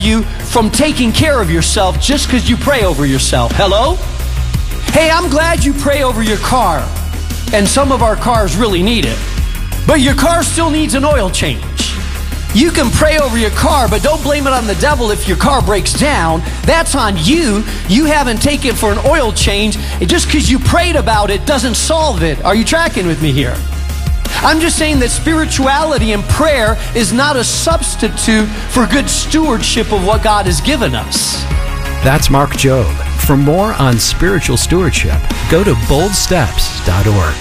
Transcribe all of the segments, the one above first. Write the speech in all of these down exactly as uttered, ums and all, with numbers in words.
you from taking care of yourself just because you pray over yourself. Hello? Hey, I'm glad you pray over your car, and some of our cars really need it, but your car still needs an oil change. You can pray over your car, but don't blame it on the devil if your car breaks down. That's on you. You haven't taken for an oil change. Just because you prayed about it doesn't solve it. Are you tracking with me here? I'm just saying that spirituality and prayer is not a substitute for good stewardship of what God has given us. That's Mark Jobe. For more on spiritual stewardship, go to bold steps dot org.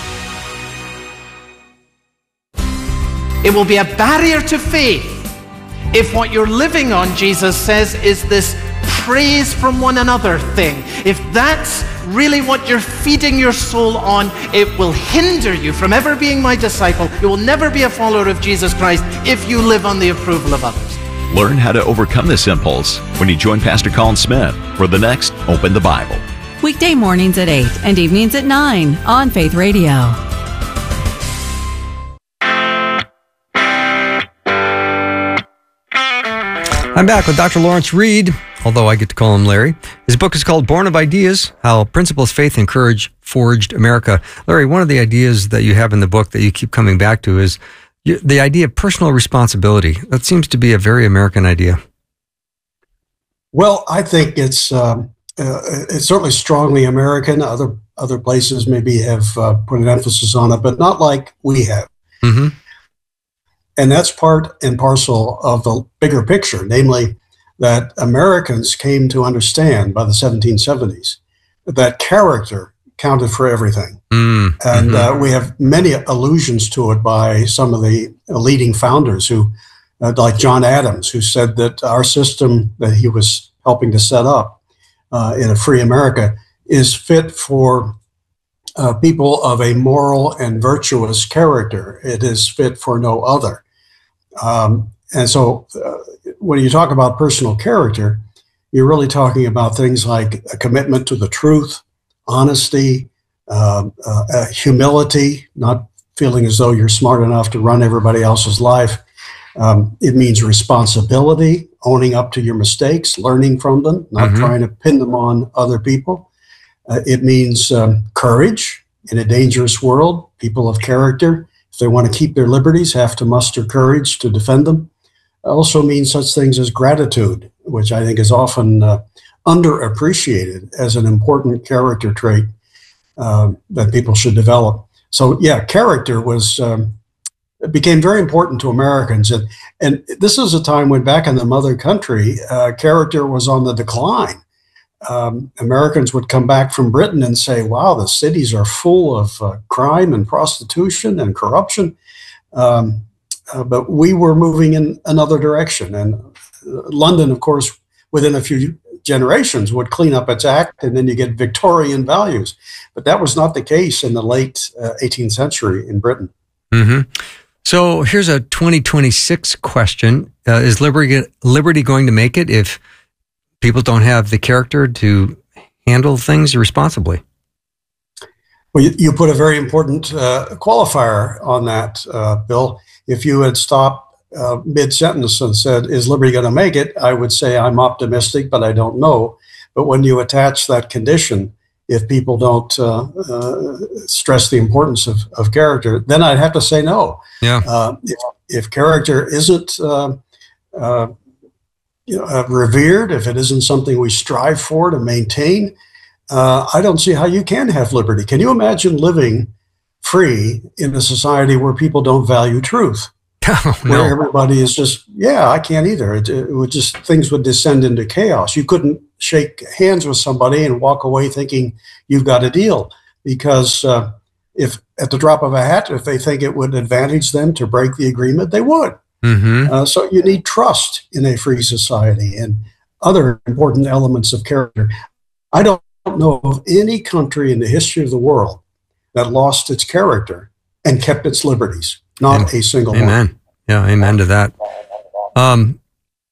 It will be a barrier to faith if what you're living on, Jesus says, is this praise from one another thing. If that's really what you're feeding your soul on, it will hinder you from ever being my disciple. You will never be a follower of Jesus Christ if you live on the approval of others. Learn how to overcome this impulse when you join Pastor Colin Smith for the next Open the Bible. Weekday mornings at eight and evenings at nine on Faith Radio. I'm back with Doctor Lawrence Reed, although I get to call him Larry. His book is called Born of Ideas, How Principles, Faith, and Courage Forged America. Larry, one of the ideas that you have in the book that you keep coming back to is the idea of personal responsibility. That seems to be a very American idea. Well, I think it's um, uh, it's certainly strongly American. Other other places maybe have uh, put an emphasis on it, but not like we have. Mm-hmm. And that's part and parcel of the bigger picture, namely that Americans came to understand by the seventeen seventies that character counted for everything. Mm-hmm. And uh, we have many allusions to it by some of the leading founders who, uh, like John Adams, who said that our system that he was helping to set up uh, in a free America is fit for uh, people of a moral and virtuous character. It is fit for no other. Um, and so uh, when you talk about personal character, you're really talking about things like a commitment to the truth, honesty, uh, uh, uh, humility, not feeling as though you're smart enough to run everybody else's life. Um, it means responsibility, owning up to your mistakes, learning from them, not Mm-hmm. trying to pin them on other people. Uh, it means um, courage in a dangerous world. People of character, if they want to keep their liberties, have to muster courage to defend them. It also means such things as gratitude, which I think is often uh, underappreciated as an important character trait uh, that people should develop. So yeah, character was um, it became very important to Americans. And, and this is a time when back in the mother country, uh, character was on the decline. Um, Americans would come back from Britain and say, wow, the cities are full of uh, crime and prostitution and corruption. Um, uh, but we were moving in another direction. And uh, London, of course, within a few generations would clean up its act, and then you get Victorian values. But that was not the case in the late uh, eighteenth century in Britain. Mm-hmm. So here's a twenty twenty-six question. Uh, is liberty, liberty going to make it if people don't have the character to handle things responsibly? Well, you, you put a very important uh, qualifier on that, uh, Bill. If you had stopped uh, mid-sentence and said, is liberty going to make it? I would say I'm optimistic, but I don't know. But when you attach that condition, if people don't uh, uh, stress the importance of, of character, then I'd have to say no. Yeah. Uh, if, if character isn't uh, uh, you know, uh, revered, if it isn't something we strive for to maintain, uh, I don't see how you can have liberty. Can you imagine living free in a society where people don't value truth? Oh, no. Where everybody is just, yeah, I can't either. It, it would just, things would descend into chaos. You couldn't shake hands with somebody and walk away thinking you've got a deal, because uh, if at the drop of a hat, if they think it would advantage them to break the agreement, they would. Mm-hmm. Uh, so you need trust in a free society and other important elements of character. I don't know of any country in the history of the world that lost its character and kept its liberties. Not Amen. a single amen. one. Amen. Yeah, amen to that. Um,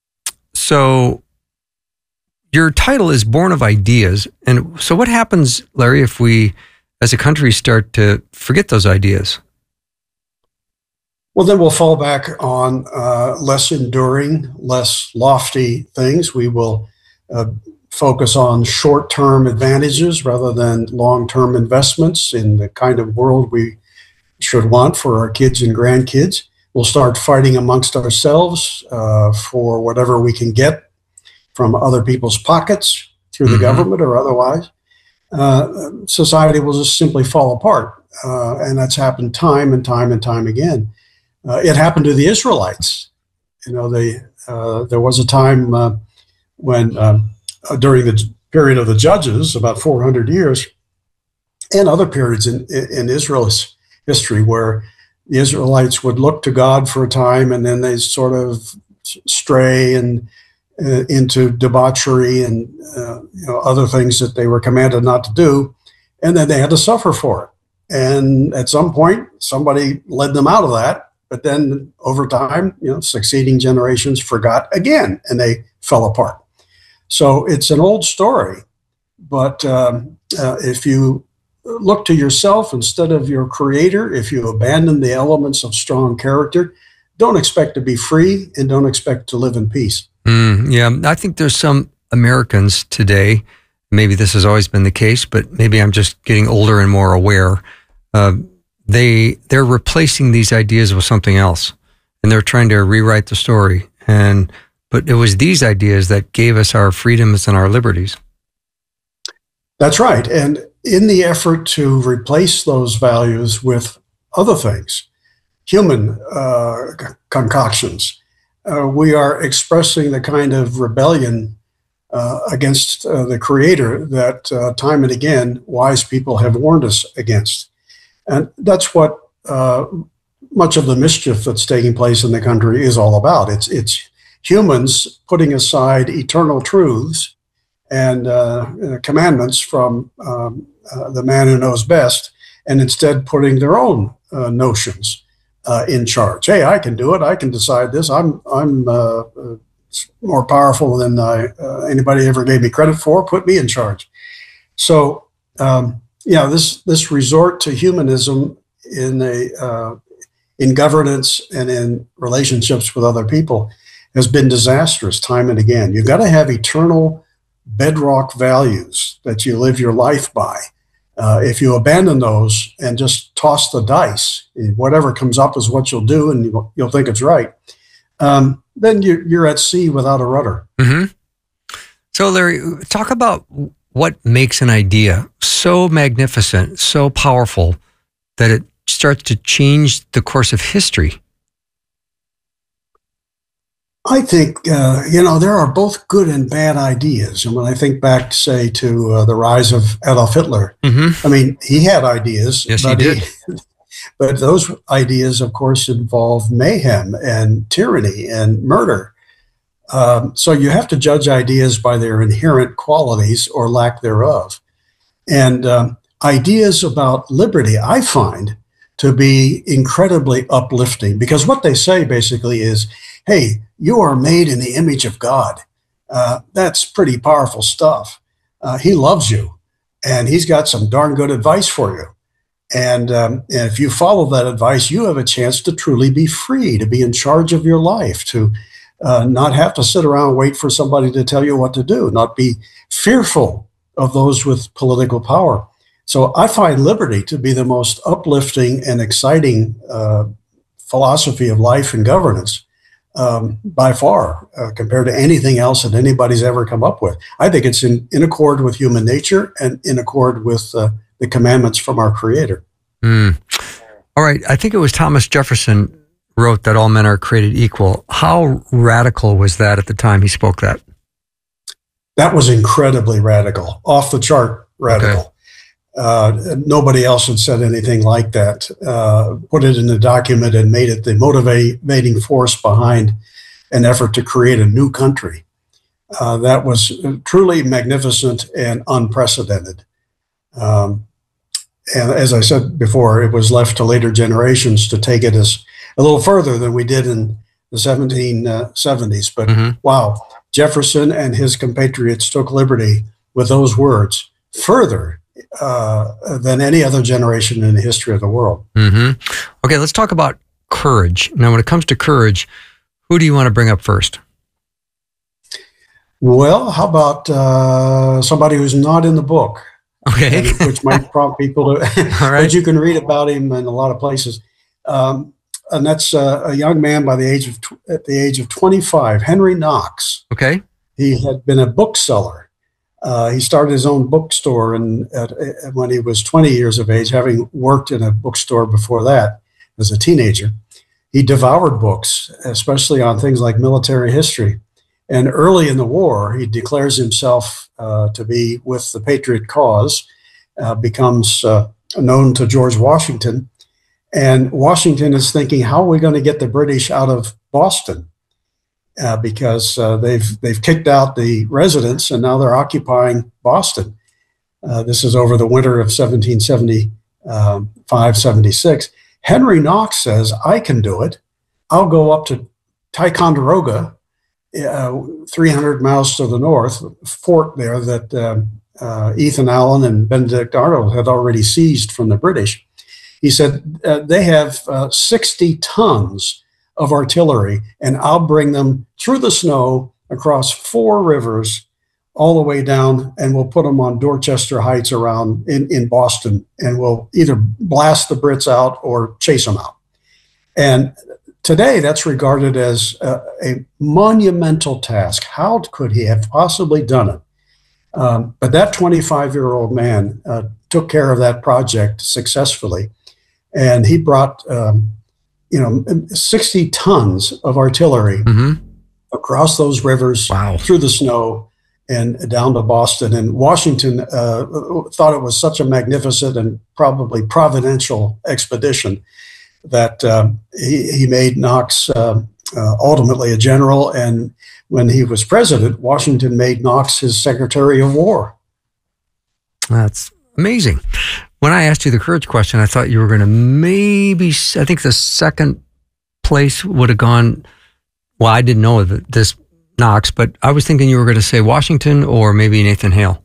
so your title is Born of Ideas. And so what happens, Larry, if we, as a country, start to forget those ideas? well, then we'll fall back on uh, less enduring, less lofty things. We will uh, focus on short-term advantages rather than long-term investments in the kind of world we should want for our kids and grandkids. We'll start fighting amongst ourselves uh, for whatever we can get from other people's pockets through the mm-hmm. government or otherwise. Uh, society will just simply fall apart. Uh, and that's happened time and time and time again. Uh, it happened to the Israelites. You know, they, uh, there was a time uh, when um, uh, during the period of the Judges, about four hundred years, and other periods in, in Israel's history where the Israelites would look to God for a time and then they sort of stray and uh, into debauchery and uh, you know, other things that they were commanded not to do, and then they had to suffer for it. And at some point, somebody led them out of that, but then over time, you know, succeeding generations forgot again, and they fell apart. So it's an old story, but um, uh, if you look to yourself instead of your creator, if you abandon the elements of strong character, don't expect to be free and don't expect to live in peace. Mm, yeah, I think there's some Americans today, maybe this has always been the case, but maybe I'm just getting older and more aware. Uh, they, they're replacing these ideas with something else, and they're trying to rewrite the story. And but it was these ideas that gave us our freedoms and our liberties. That's right. And in the effort to replace those values with other things, human uh, concoctions, uh, we are expressing the kind of rebellion uh, against uh, the Creator that uh, time and again wise people have warned us against. And that's what uh, much of the mischief that's taking place in the country is all about. It's, it's humans putting aside eternal truths and uh, commandments from um, uh, the man who knows best, and instead putting their own uh, notions uh, in charge. Hey, I can do it. I can decide this. I'm I'm uh, uh, more powerful than I, uh, anybody ever gave me credit for. Put me in charge. So, um, yeah, this this resort to humanism in a uh, in governance and in relationships with other people has been disastrous time and again. You've got to have eternal bedrock values that you live your life by. Uh, if you abandon those and just toss the dice, whatever comes up is what you'll do, and you'll, you'll think it's right, um, then you're, you're at sea without a rudder. Mm-hmm. So, Larry, talk about what makes an idea so magnificent, so powerful, that it starts to change the course of history. I think, uh, you know, there are both good and bad ideas. And when I think back, say, to uh, the rise of Adolf Hitler, mm-hmm. I mean, he had ideas. Yes, he did. He, but those ideas, of course, involve mayhem and tyranny and murder. Um, so you have to judge ideas by their inherent qualities or lack thereof. And um, ideas about liberty, I find, to be incredibly uplifting, because what they say basically is, hey, you are made in the image of God. Uh, that's pretty powerful stuff. Uh, he loves you, and he's got some darn good advice for you. And, um, and if you follow that advice, you have a chance to truly be free, to be in charge of your life, to uh, not have to sit around and wait for somebody to tell you what to do, not be fearful of those with political power. So I find liberty to be the most uplifting and exciting uh, philosophy of life and governance. Um, by far, uh, compared to anything else that anybody's ever come up with. I think it's in, in accord with human nature and in accord with uh, the commandments from our Creator. Mm. All right. I think it was Thomas Jefferson wrote that all men are created equal. How radical was that at the time he spoke that? That was incredibly radical, off the chart radical. Okay. Uh, nobody else had said anything like that, uh, put it in a document and made it the motivating force behind an effort to create a new country. Uh, that was truly magnificent and unprecedented. Um, and as I said before, it was left to later generations to take it as a little further than we did in the seventeen seventies. But mm-hmm. wow, Jefferson and his compatriots took liberty with those words further Uh, than any other generation in the history of the world. Mm-hmm. Okay, let's talk about courage. Now, when it comes to courage, who do you want to bring up first? Well, how about uh, somebody who's not in the book? Okay. and, which might prompt people to, All right. but you can read about him in a lot of places. Um, and that's uh, a young man by the age of, tw- at the age of twenty-five, Henry Knox. Okay. He had been a bookseller. Uh, he started his own bookstore and at, at, when he was twenty years of age, having worked in a bookstore before that as a teenager. He devoured books, especially on things like military history. And early in the war, he declares himself uh, to be with the Patriot cause, uh, becomes uh, known to George Washington. And Washington is thinking, how are we going to get the British out of Boston? Uh, because uh, they've they've kicked out the residents and now they're occupying Boston. Uh, this is over the winter of seventeen seventy-five seventy-six. Henry Knox says, I can do it. I'll go up to Ticonderoga, uh, three hundred miles to the north, fort there that uh, uh, Ethan Allen and Benedict Arnold had already seized from the British. He said, uh, they have uh, sixty tons of artillery, and I'll bring them through the snow across four rivers all the way down, and we'll put them on Dorchester Heights around in, in Boston, and we'll either blast the Brits out or chase them out. And today, that's regarded as a, a monumental task. How could he have possibly done it? Um, but that twenty-five-year-old man uh, took care of that project successfully, and he brought um, you know, sixty tons of artillery mm-hmm. across those rivers, wow. through the snow, and down to Boston. And Washington uh, thought it was such a magnificent and probably providential expedition that uh, he, he made Knox uh, uh, ultimately a general. And when he was president, Washington made Knox his Secretary of War. That's amazing. When I asked you the courage question, I thought you were going to maybe, I think the second place would have gone, well, I didn't know that this Knox, but I was thinking you were going to say Washington or maybe Nathan Hale.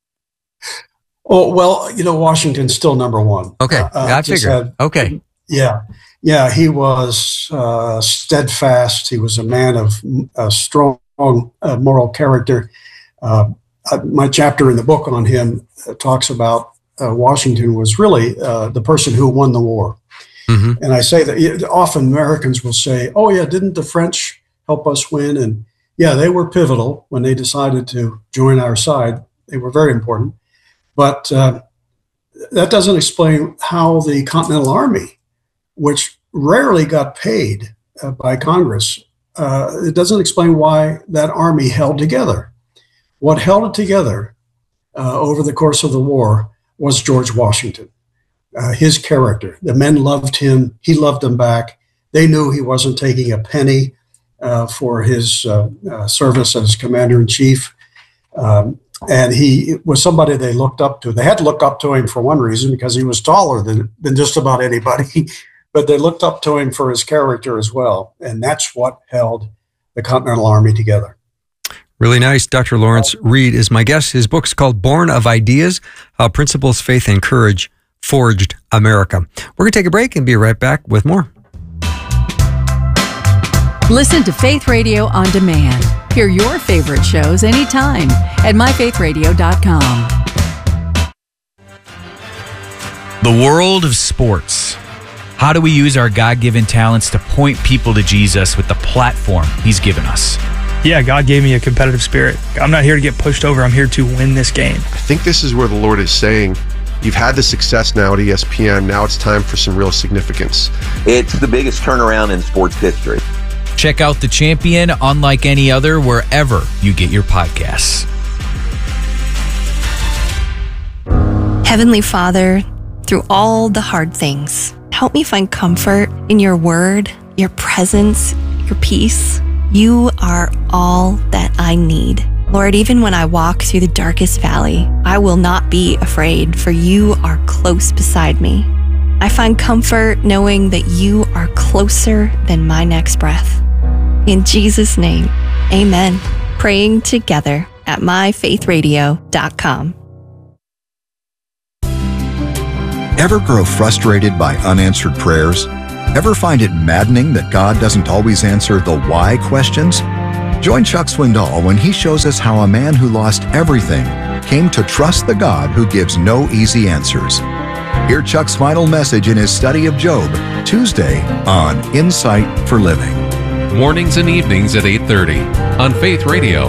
Oh, well, you know, Washington's still number one. Okay, uh, I figured. Had, okay. Yeah. Yeah, he was uh, steadfast. He was a man of uh, strong uh, moral character. Uh, my chapter in the book on him uh, talks about Uh, Washington was really uh, the person who won the war. Mm-hmm. And I say that often Americans will say, oh, yeah, didn't the French help us win? And yeah, they were pivotal when they decided to join our side. They were very important. But uh, that doesn't explain how the Continental Army, which rarely got paid uh, by Congress, uh, it doesn't explain why that army held together. What held it together uh, over the course of the war was George Washington, uh, his character. The men loved him. He loved them back. They knew he wasn't taking a penny uh, for his uh, uh, service as commander-in-chief. Um, and he was somebody they looked up to. They had to look up to him for one reason, because he was taller than, than just about anybody. But they looked up to him for his character as well. And that's what held the Continental Army together. Really nice. Doctor Lawrence Reed is my guest. His book's called Born of Ideas, How Principles, Faith, and Courage Forged America. We're going to take a break and be right back with more. Listen to Faith Radio on demand. Hear your favorite shows anytime at my faith radio dot com. The world of sports. How do we use our God-given talents to point people to Jesus with the platform He's given us? Yeah, God gave me a competitive spirit. I'm not here to get pushed over. I'm here to win this game. I think this is where the Lord is saying, you've had the success now at E S P N. Now it's time for some real significance. It's the biggest turnaround in sports history. Check out The Champion, unlike any other, wherever you get your podcasts. Heavenly Father, through all the hard things, help me find comfort in your word, your presence, your peace. You are all that I need. Lord, even when I walk through the darkest valley, I will not be afraid, for you are close beside me. I find comfort knowing that you are closer than my next breath. In Jesus' name, amen. Praying together at my faith radio dot com. Ever grow frustrated by unanswered prayers? Ever find it maddening that God doesn't always answer the why questions? Join Chuck Swindoll when he shows us how a man who lost everything came to trust the God who gives no easy answers. Hear Chuck's final message in his study of Job, Tuesday on Insight for Living. Mornings and evenings at eight thirty on Faith Radio.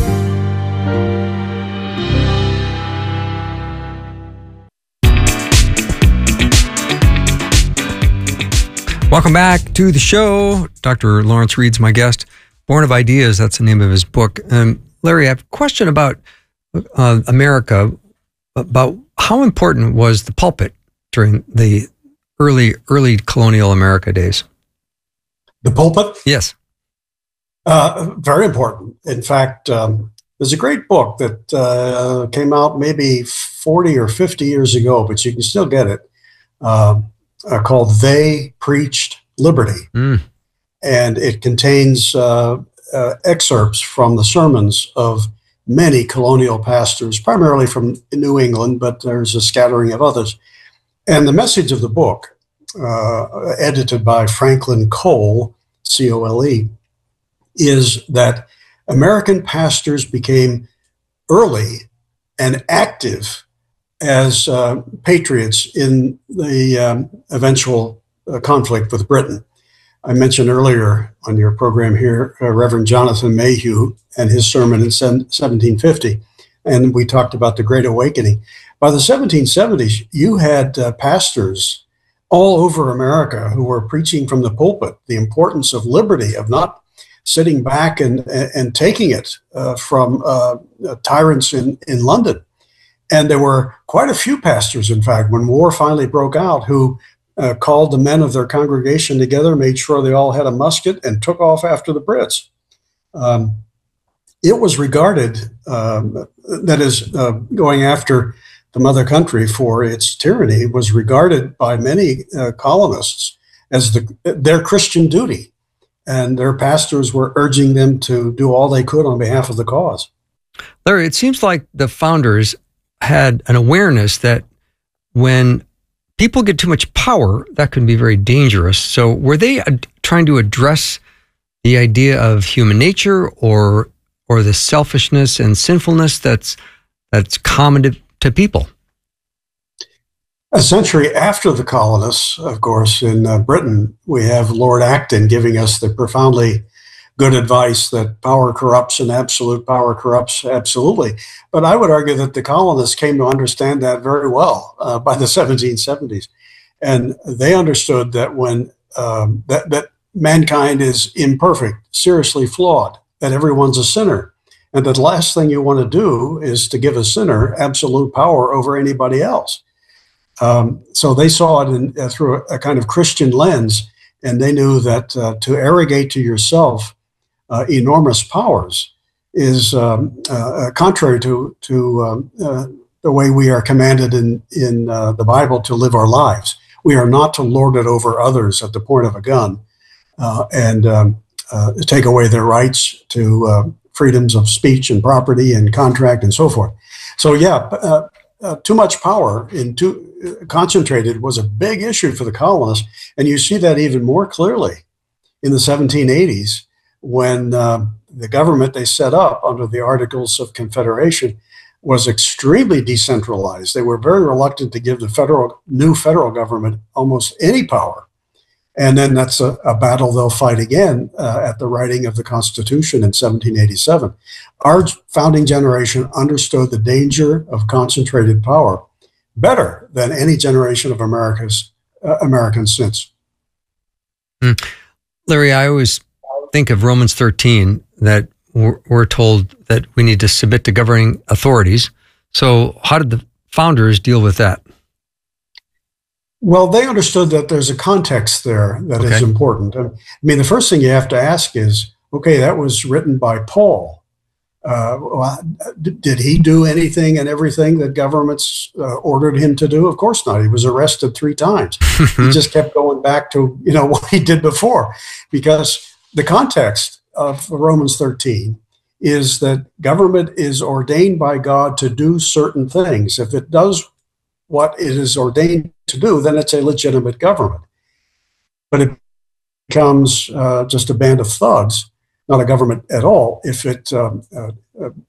Welcome back to the show. Doctor Lawrence Reed's my guest. Born of Ideas, that's the name of his book. Um, Larry, I have a question about uh, America, about how important was the pulpit during the early, early colonial America days? The pulpit? Yes. Uh, very important. In fact, um, there's a great book that uh, came out maybe forty or fifty years ago, but you can still get it, uh, uh, called They Preached Liberty. Mm. And it contains uh, uh, excerpts from the sermons of many colonial pastors, primarily from New England, but there's a scattering of others. And the message of the book, uh, edited by Franklin Cole, C O L E, is that American pastors became early and active as uh, patriots in the um, eventual uh, conflict with Britain. I mentioned earlier on your program here, uh, Reverend Jonathan Mayhew and his sermon in seventeen fifty, and we talked about the Great Awakening. By the seventeen seventies, you had uh, pastors all over America who were preaching from the pulpit the importance of liberty, of not sitting back and, and taking it uh, from uh, tyrants in, in London. And there were quite a few pastors, in fact, when war finally broke out, who uh, called the men of their congregation together, made sure they all had a musket, and took off after the Brits. Um, it was regarded, um, that is, uh, going after the mother country for its tyranny, was regarded by many uh, colonists as the, their Christian duty. And their pastors were urging them to do all they could on behalf of the cause. Larry, it seems like the founders had an awareness that when people get too much power, that can be very dangerous. So were they ad- trying to address the idea of human nature or or the selfishness and sinfulness that's that's common to, to people? A century after the colonists, of course, in uh, Britain, we have Lord Acton giving us the profoundly good advice that power corrupts and absolute power corrupts absolutely. But I would argue that the colonists came to understand that very well uh, by the seventeen seventies. And they understood that when um, that, that mankind is imperfect, seriously flawed, that everyone's a sinner, and that the last thing you want to do is to give a sinner absolute power over anybody else. Um, so they saw it in, uh, through a, a kind of Christian lens, and they knew that uh, to arrogate to yourself uh, enormous powers is um, uh, contrary to to um, uh, the way we are commanded in in uh, the Bible to live our lives. We are not to lord it over others at the point of a gun uh, and um, uh, take away their rights to uh, freedoms of speech and property and contract and so forth. So yeah. Uh, Uh, too much power in too uh, concentrated was a big issue for the colonists, and you see that even more clearly in the seventeen eighties when uh, the government they set up under the Articles of Confederation was extremely decentralized. They were very reluctant to give the federal new federal government almost any power, and then that's a, a battle they'll fight again uh, at the writing of the Constitution in seventeen eighty-seven. Our founding generation understood the danger of concentrated power better than any generation of America's uh, Americans since. Mm. Larry, I always think of Romans thirteen, that we're, we're told that we need to submit to governing authorities. So how did the founders deal with that? Well, they understood that there's a context there that okay. is important. I mean, the first thing you have to ask is, okay, that was written by Paul. Uh, well, did he do anything and everything that governments uh, ordered him to do? Of course not. He was arrested three times. He just kept going back to, you know, what he did before, because the context of Romans thirteen is that government is ordained by God to do certain things. If it does what it is ordained to do, then it's a legitimate government. but it becomes uh, just a band of thugs, not a government at all, if it um, uh, uh,